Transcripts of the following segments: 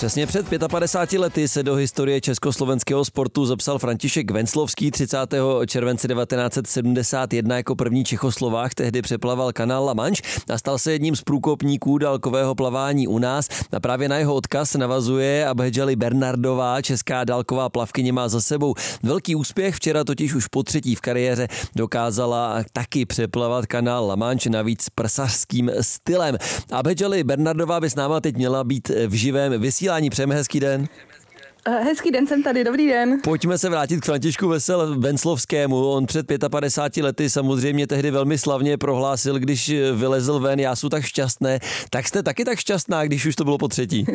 Přesně před 55 lety se do historie československého sportu zapsal František Venclovský. 30. července 1971 jako první Čechoslovák tehdy přeplaval kanál La Manche a stal se jedním z průkopníků dálkového plavání u nás. A právě na jeho odkaz navazuje Abhedžali Bernardová, česká dálková plavkyně, má za sebou velký úspěch. Včera totiž už po třetí v kariéře dokázala taky přeplavat kanál La Manche, navíc prsařským stylem. Abhedžali Bernardová by s náma teď měla být v živém vysílání. Přejeme hezký den. Hezký den, jsem tady, dobrý den. Pojďme se vrátit k Františku Venclovskému. On před 55 lety samozřejmě tehdy velmi slavně prohlásil, když vylezl ven: já jsem tak šťastné. Tak jste taky tak šťastná, když už to bylo po třetí?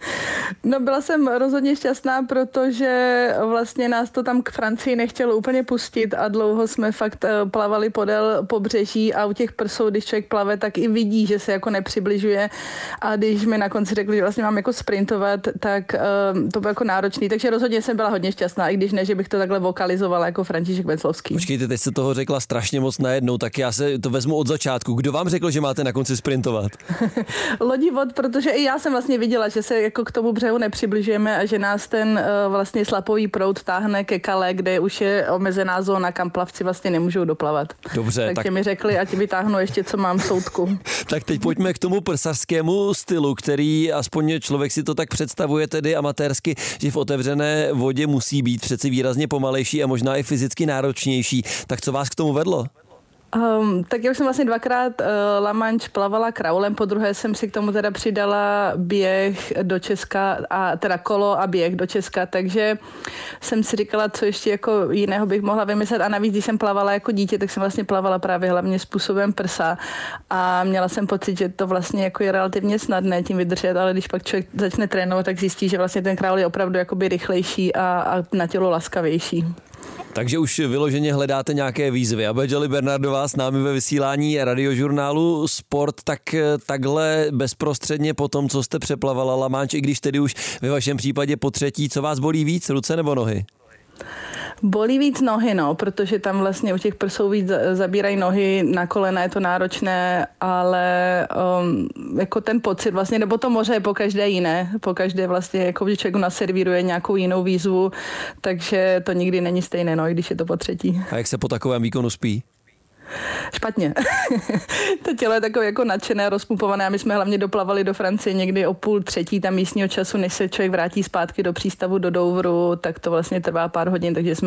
No, byla jsem rozhodně šťastná, protože vlastně nás to tam k Francii nechtělo úplně pustit a dlouho jsme fakt plavali podél pobřeží a u těch prsou, když člověk plave, tak i vidí, že se jako nepřibližuje, a když mi na konci řekli, že vlastně mám jako sprintovat, tak to bylo jako náročný, takže rozhodně jsem byla hodně šťastná, i když ne, že bych to takhle vokalizovala jako František Venclovský. Počkejte, teď jste toho řekla strašně moc najednou, tak já se to vezmu od začátku. Kdo vám řekl, že máte na konci sprintovat? Lodivod, protože i já jsem vlastně viděla, že se jako k tomu břehu nepřibližujeme a že nás ten vlastně slapový proud táhne ke Calais, kde už je omezená zóna, kam plavci vlastně nemůžou doplavat. Dobře, takže mi řekli, ať vytáhnu ještě, co mám v soudku. Tak teď pojďme k tomu prsařskému stylu, který aspoň člověk si to tak představuje tedy amatérsky, že v otevřené vodě musí být přeci výrazně pomalejší a možná i fyzicky náročnější. Tak co vás k tomu vedlo? Tak já už jsem vlastně dvakrát La Manche plavala kraulem, po druhé jsem si k tomu teda přidala běh do Česka, a teda kolo a běh do Česka, takže jsem si říkala, co ještě jako jiného bych mohla vymyslet, a navíc, když jsem plavala jako dítě, tak jsem vlastně plavala právě hlavně způsobem prsa a měla jsem pocit, že to vlastně jako je relativně snadné tím vydržet, ale když pak člověk začne trénovat, tak zjistí, že vlastně ten kraul je opravdu jakoby rychlejší a na tělo laskavější. Takže už vyloženě hledáte nějaké výzvy. Abhedžali Bernardová s námi ve vysílání radiožurnálu Sport, tak takhle bezprostředně po tom, co jste přeplavala La Manche, i když tedy už ve vašem případě po třetí, co vás bolí víc, ruce nebo nohy? Bolí víc nohy, no, protože tam vlastně u těch prsou víc zabírají nohy, na kolena je to náročné, ale jako ten pocit vlastně, nebo to moře je po každé jiné, po každé vlastně jako když člověk naservíruje nějakou jinou výzvu, takže to nikdy není stejné, no, i když je to po třetí. A jak se po takovém výkonu spí? Špatně. To tělo je takové jako nadšené, rozpupované, a my jsme hlavně doplavali do Francie někdy o 2:30 tam místního času, než se člověk vrátí zpátky do přístavu do Douvru, tak to vlastně trvá pár hodin, takže jsme